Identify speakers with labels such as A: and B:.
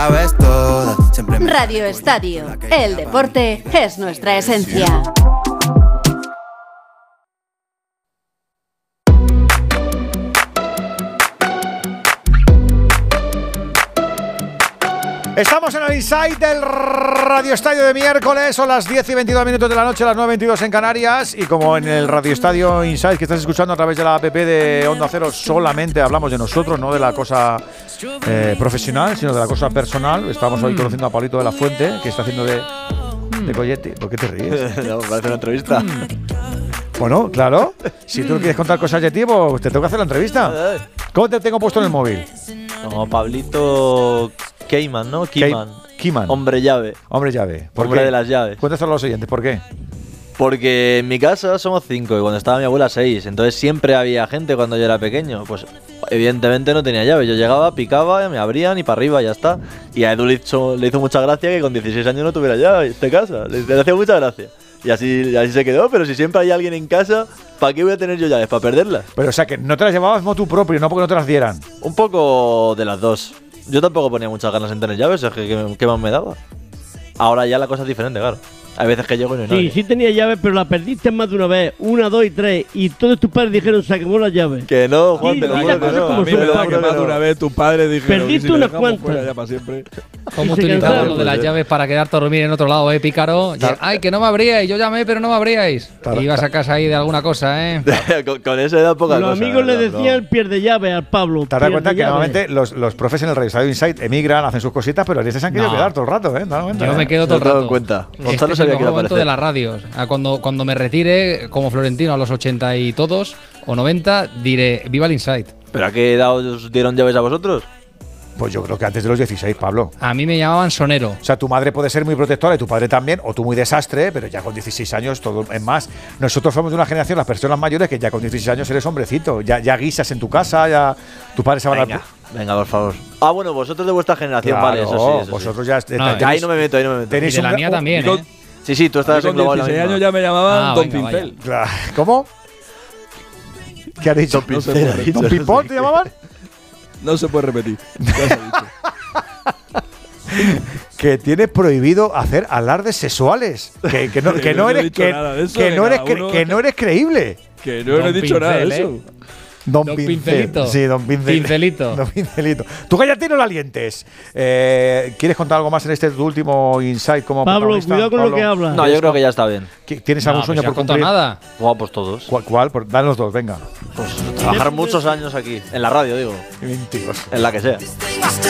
A: Sabes todo, siempre me
B: Radio Estadio, el deporte es nuestra esencia.
C: Estamos en el Inside del Radio Estadio de miércoles, son las 10 y 22 minutos de la noche, las 9:22 en Canarias. Y como en el Radio Estadio Inside que estás escuchando a través de la app de Onda Cero, solamente hablamos de nosotros, no de la cosa profesional, sino de la cosa personal. Estamos hoy conociendo a Pablito de la Fuente, que está haciendo de collete. ¿Por qué te ríes?
D: No, parece una entrevista.
C: Bueno, claro. Si tú quieres contar cosas de ti, pues te tengo que hacer la entrevista. ¿Cómo te tengo puesto en el móvil?
D: Como Pablito Keyman, ¿no?
C: Keyman.
D: Hombre llave.
C: Hombre llave. ¿Por
D: Hombre
C: qué?
D: de las llaves.
C: Cuéntaselo a los oyentes, ¿por qué?
D: Porque en mi casa somos 5 y cuando estaba mi abuela 6. Entonces siempre había gente cuando yo era pequeño. Pues evidentemente no tenía llave. Yo llegaba, picaba, me abrían y para arriba, ya está. Y a Edu le hizo mucha gracia que con 16 años no tuviera llave de casa. Le hacía mucha gracia. Y así se quedó, pero si siempre hay alguien en casa, ¿para qué voy a tener yo llaves? ¿Para perderlas?
C: Pero o sea, que no te las llevabas motu propio, no porque no te las dieran.
D: Un poco de las dos. Yo tampoco ponía muchas ganas en tener llaves, es que ¿qué más me daba? Ahora ya la cosa es diferente, claro. Hay veces que llego y no hay nadie.
E: Sí tenía llaves, pero la perdiste más de una vez. 1, 2 y 3. Y todos tus padres dijeron, se quemó las llaves.
D: Que no, Juan,
E: Sí,
D: te lo
E: sí,
D: juro
E: las
D: que
E: cosas
D: no.
E: como
D: A mí
E: son.
D: me lo
F: Que
D: juro
F: más
D: que
F: de
D: no.
F: una vez tus padres dijeron
E: Perdiste
F: que si le
E: unas
F: dejamos
E: cuantas.
F: fuera ya para siempre.
G: ¿Cómo
E: Y se
G: utilizabas
E: cansaron,
G: lo de las llaves para quedarte a dormir en otro lado, pícaro? Ay, que no me abríais, yo llamé, pero no me abríais. Y ibas a casa ahí de alguna cosa, ¿eh?
D: con eso da poca
E: Los
D: cosa.
E: amigos le
D: ¿verdad,
E: decían el pierde llave al Pablo.
C: Te das cuenta que
E: pierde llave.
C: normalmente los profes en el Radio Estadio Inside emigran, hacen sus cositas, pero en se han querido
G: No.
C: quedar todo el rato, ¿eh? ¿Te das cuenta,
G: Yo
C: eh?
G: me quedo
D: Se
G: todo el
D: lo he dado
G: rato.
D: en cuenta. Gonzalo
G: Este es
D: sabía
G: el
D: que iba a
G: momento
D: aparecer.
G: de las radios. Cuando me retire, como Florentino a los 80 y todos, o 90, diré, viva el Inside.
D: ¿Pero a qué edad os dieron llaves a vosotros?
C: Pues yo creo que antes de los 16, Pablo.
G: A mí me llamaban sonero.
C: O sea, tu madre puede ser muy protectora y tu padre también, o tú muy desastre, pero ya con 16 años todo es más. Nosotros somos de una generación, las personas mayores, que ya con 16 años eres hombrecito. Ya guisas en tu casa, ya tu padre se va a dar.
D: Venga, por favor. Ah, bueno, vosotros de vuestra generación,
C: Claro,
D: vale, eso sí.
C: vosotros ya.
D: Ahí no me meto,
G: Y
C: tenéis
G: de la
C: un-
G: mía también,
F: con-
G: ¿eh?
D: Sí, tú estabas
F: Con
D: englobado en la
F: 16
D: misma.
F: años ya me llamaban
G: Ah,
F: Don
G: venga,
F: Pincel.
C: ¿Cómo? ¿Qué has dicho?
D: Don Pincel, ha dicho,
C: ¿Don
D: no sé
C: Pipón
D: qué.
C: te llamaban?
F: No se puede repetir. Ya se ha dicho.
C: Que tienes prohibido hacer alardes sexuales. Que no
F: Yo no he
C: eres
F: dicho nada de eso,
C: que no
F: que
C: eres
F: cada uno-
C: que no eres creíble.
F: Que no he
G: Don
F: dicho nada de
G: Pincel,
F: eso.
C: Don
G: Don
C: Pincel.
G: Pincelito.
C: Sí, Don Pincel.
G: Pincelito.
C: Don Pincelito. Tú cállate y no la alientes. ¿Quieres contar algo más en este tu último insight como
E: Pablo,
C: protagonista?
E: cuidado con lo
C: Pablo,
E: que hablas.
D: No, yo creo que ya está bien.
C: ¿Tienes algún
G: No,
C: sueño
G: pues
C: por
G: ya contado
C: cumplir?
G: nada.
D: Guau, pues todos.
C: ¿Cuál? Dan los dos, venga.
D: Pues trabajar muchos años aquí. En la radio, digo.
C: Mentiroso.
D: En la que sea.
A: I still